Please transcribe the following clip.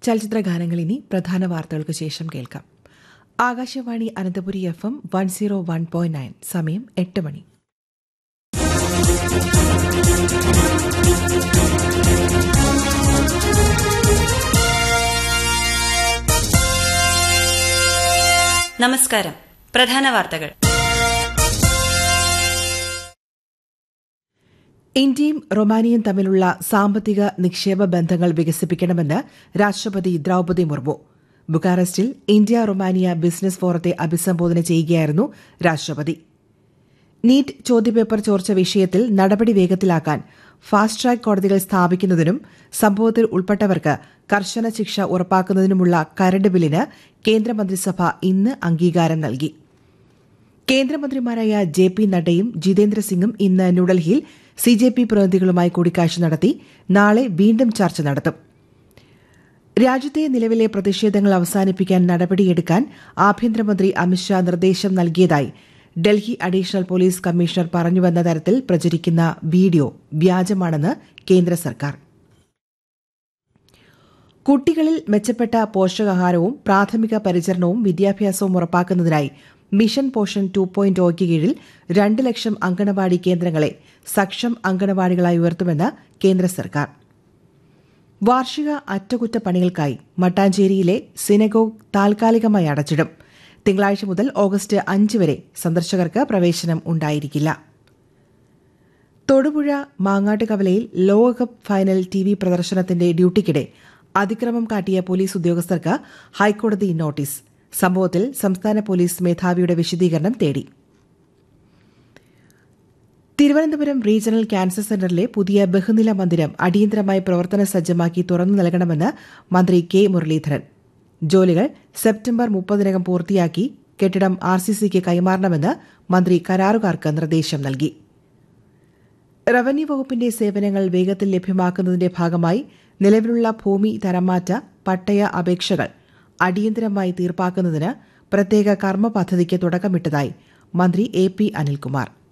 ചലച്ചിത്ര ഗാനങ്ങൾ ഇനി പ്രധാന വാർത്തകൾക്ക് ശേഷം കേൾക്കാം. ആകാശവാണി അനന്തപുരി FM 101.9 സമയം 8 മണി. നമസ്കാരം. പ്രധാന വാർത്തകൾ. ഇന്ത്യയും റൊമാനിയയും തമ്മിലുള്ള സാമ്പത്തിക നിക്ഷേപ ബന്ധങ്ങൾ വികസിപ്പിക്കണമെന്ന് രാഷ്ട്രപതി Draupadi Murmu. ബുക്കാറസ്റ്റിൽ India Romania business ഫോറത്തെ അഭിസംബോധന ചെയ്യുകയായിരുന്നു രാഷ്ട്രപതി. നീറ്റ് ചോദ്യപേപ്പർ ചോർച്ച വിഷയത്തിൽ നടപടി വേഗത്തിലാക്കാൻ ഫാസ്റ്റ് ട്രാക്ക് കോടതികൾ സ്ഥാപിക്കുന്നതിനും സംഭവത്തിൽ ഉൾപ്പെട്ടവർക്ക് കർശന ശിക്ഷ ഉറപ്പാക്കുന്നതിനുമുള്ള കരട് ബില്ലിന് കേന്ദ്രമന്ത്രിസഭ ഇന്ന് അംഗീകാരം നൽകി. കേന്ദ്രമന്ത്രിമാരായ JP നഡ്ഡയും ജിതേന്ദ്ര സിംഗും ഇന്ന് ന്യൂഡൽഹിയിൽ CJP പ്രതിനിധികളുമായി കൂടിക്കാഴ്ച നടത്തി നാളെ വീണ്ടും ചർച്ച നടത്തും. രാജ്യത്തെ നിലവിലെ പ്രതിഷേധങ്ങൾ അവസാനിപ്പിക്കാൻ നടപടിയെടുക്കാൻ ആഭ്യന്തരമന്ത്രി അമിത്ഷാ നിർദ്ദേശം നൽകിയതായി ഡൽഹി അഡീഷണൽ പോലീസ് കമ്മീഷണർ പറഞ്ഞുവെന്ന തരത്തിൽ പ്രചരിക്കുന്ന വീഡിയോ വ്യാജമാണെന്ന് കേന്ദ്ര സർക്കാർ. കുട്ടികളിൽ മെച്ചപ്പെട്ട പോഷകാഹാരവും പ്രാഥമിക പരിചരണവും വിദ്യാഭ്യാസവും ഉറപ്പാക്കുന്നതിനായി മിഷൻ പോഷൻ 2.0 കീഴിൽ 2 ലക്ഷം അങ്കണവാടി കേന്ദ്രങ്ങളെ സക്ഷം അങ്കണവാടികളായി ഉയർത്തുമെന്ന് കേന്ദ്ര സർക്കാർ. വാർഷിക അറ്റകുറ്റപ്പണികൾക്കായി മട്ടാഞ്ചേരിയിലെ സിനഗോഗ് താൽക്കാലികമായി അടച്ചിടും. തിങ്കളാഴ്ച മുതൽ ഓഗസ്റ്റ് 5 വരെ സന്ദർശകർക്ക് പ്രവേശനം ഉണ്ടായിരിക്കില്ല. തൊടുപുഴ മാങ്ങാട്ടുകവലയിൽ ലോകകപ്പ് ഫൈനൽ TV പ്രദർശനത്തിന്റെ ഡ്യൂട്ടിക്കിടെ അതിക്രമം കാട്ടിയ പോലീസ് ഉദ്യോഗസ്ഥർക്ക് ഹൈക്കോടതി നോട്ടീസ്. സംഭവത്തിൽ സംസ്ഥാന പോലീസ് മേധാവിയുടെ വിശദീകരണം തേടി. തിരുവനന്തപുരം റീജിയണൽ ക്യാൻസർ സെന്ററിലെ പുതിയ ബഹുനില മന്ദിരം അടിയന്തരമായി പ്രവർത്തന സജ്ജമാക്കി തുറന്നു നൽകണമെന്ന് മന്ത്രി K. മുരളീധരൻ. ജോലികൾ സെപ്റ്റംബർ 30-നകം പൂർത്തിയാക്കി കെട്ടിടം RCCക്ക് കൈമാറണമെന്ന് മന്ത്രി കരാറുകാർക്ക് നിർദ്ദേശം നൽകി. റവന്യൂ വകുപ്പിന്റെ സേവനങ്ങൾ വേഗത്തിൽ ലഭ്യമാക്കുന്നതിന്റെ ഭാഗമായി നിലവിലുള്ള ഭൂമി തരംമാറ്റ പട്ടയ അപേക്ഷകൾ അടിയന്തരമായി തീർപ്പാക്കുന്നതിന് പ്രത്യേക കർമ്മ പദ്ധതിക്ക് തുടക്കമിട്ടതായി മന്ത്രി AP അനിൽകുമാർ.